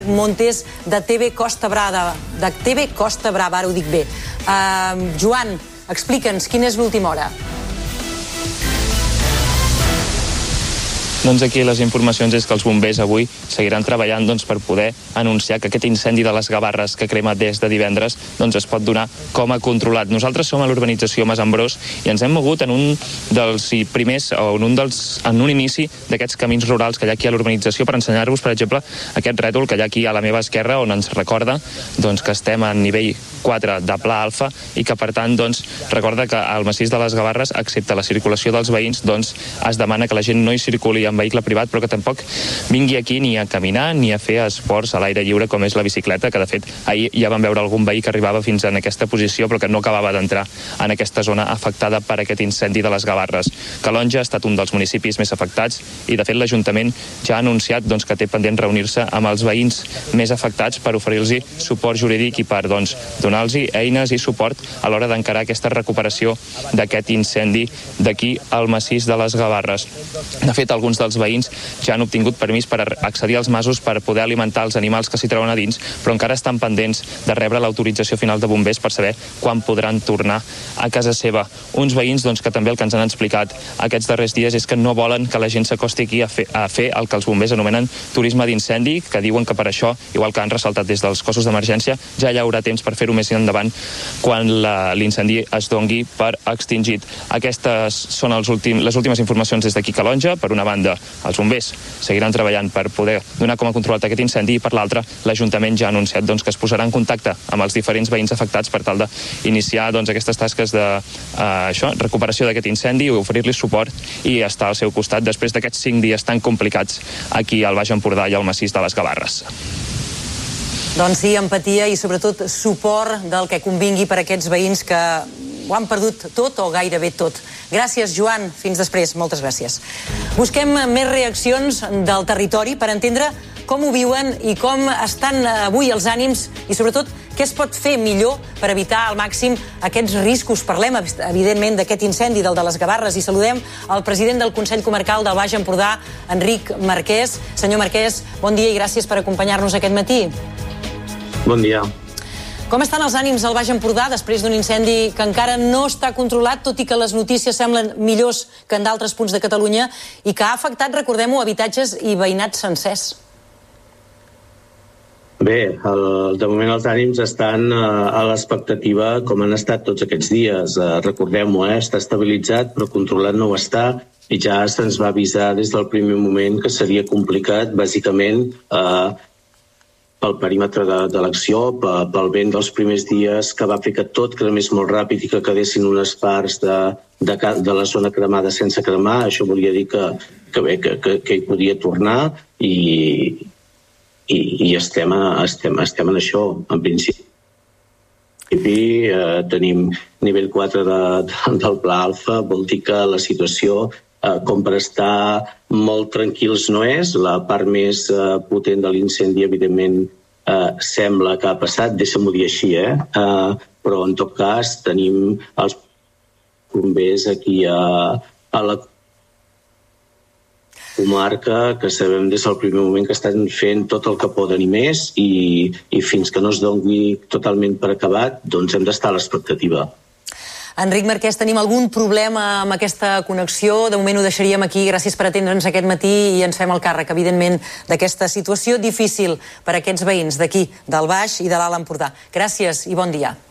Montes de TV Costa Brava, ara ho dic bé. Joan, explica'ns, quina és l'última hora? Doncs aquí les informacions és que els bombers avui seguiran treballant per poder anunciar que aquest incendi de les Gavarres que crema des de divendres es pot donar com a controlat. Nosaltres som a l'urbanització Mas Ambrós i ens hem mogut en un dels primers, o en un inici d'aquests camins rurals que hi ha aquí a l'urbanització per ensenyar-vos, per exemple, aquest rètol que hi ha aquí a la meva esquerra on ens recorda que estem a nivell 4 de pla alfa i que per tant recorda que al massís de les Gavarres, excepte la circulació dels veïns, es demana que la gent no hi circuli en vehicle privat, però que tampoc vingui aquí ni a caminar ni a fer esports a l'aire lliure com és la bicicleta, que de fet ahir ja vam veure algun veí que arribava fins en aquesta posició però que no acabava d'entrar en aquesta zona afectada per aquest incendi de les Gavarres. Calonge ha estat un dels municipis més afectats i de fet l'Ajuntament ja ha anunciat que té pendent reunir-se amb els veïns més afectats per oferir-los suport jurídic i per donar-los eines i suport a l'hora d'encarar aquesta recuperació d'aquest incendi d'aquí al massís de les Gavarres. De fet, alguns dels veïns ja han obtingut permís per accedir als masos per poder alimentar els animals que s'hi troben a dins, però encara estan pendents de rebre l'autorització final de bombers per saber quan podran tornar a casa seva. Uns veïns que també el que ens han explicat aquests darrers dies és que no volen que la gent s'acosti aquí a fer el que els bombers anomenen turisme d'incendi, que diuen que per això, igual que han ressaltat des dels cossos d'emergència, ja hi haurà temps per fer-ho més endavant quan l'incendi es dongui per extingit. Aquestes són les últimes informacions des d'aquí Calonge. Per una banda, els bombers seguiran treballant per poder donar com a controlat aquest incendi i per l'altra, l'Ajuntament ja ha anunciat que es posarà en contacte amb els diferents veïns afectats per tal d'iniciar aquestes tasques de recuperació d'aquest incendi i oferir-los suport i estar al seu costat després d'aquests 5 dies tan complicats aquí al Baix Empordà i al massís de les Gavarres. Doncs sí, empatia i sobretot suport del que convingui per a aquests veïns que ho han perdut tot o gairebé tot. Gràcies, Joan. Fins després. Moltes gràcies. Busquem més reaccions del territori per entendre com ho viuen i com estan avui els ànims i sobretot què es pot fer millor per evitar al màxim aquests riscos. Parlem, evidentment, d'aquest incendi, del de les Gavarres, i saludem el president del Consell Comarcal del Baix Empordà, Enric Marquès. Senyor Marquès, bon dia i gràcies per acompanyar-nos aquest matí. Bon dia. Com estan els ànims al Baix Empordà després d'un incendi que encara no està controlat, tot i que les notícies semblen millors que en d'altres punts de Catalunya i que ha afectat, recordem-ho, habitatges i veïnats sencers? Bé, de moment els ànims estan a l'expectativa com han estat tots aquests dies. Recordem-ho, està estabilitzat però controlat no ho està i ja se'ns va avisar des del primer moment que seria complicat, bàsicament pel perímetre de l'acció, pel vent dels primers dies que va fer que tot cremés molt ràpid i que quedessin unes parts de la zona cremada sense cremar. Això volia dir que hi podia tornar i estem en això. En principi tenim nivell 4 del pla alfa, vol dir que la situació com per estar molt tranquils no és. La part més potent de l'incendi, evidentment, sembla que ha passat, deixa'm-ho dir així, però en tot cas tenim els bombers aquí a la comarca que sabem des del primer moment que estan fent tot el que poden i més i fins que no es doni totalment per acabat, doncs hem d'estar a l'expectativa. Enric Marquès, tenim algun problema amb aquesta connexió? De moment ho deixaríem aquí. Gràcies per atendre'ns aquest matí i ens fem el càrrec, evidentment, d'aquesta situació difícil per a aquests veïns d'aquí, del Baix i de l'Alt Empordà. Gràcies i bon dia.